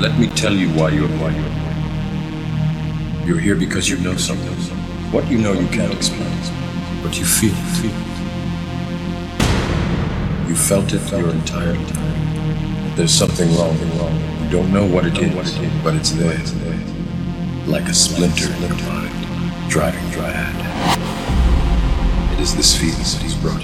Let me tell you why you're here. You're here because you know something. What you know you can't explain, but you feel it. You felt it your entire time. There's something wrong. You don't know what it is, but it's there. Like a splinter in your mind, driving mad. It is this feeling that he's brought you.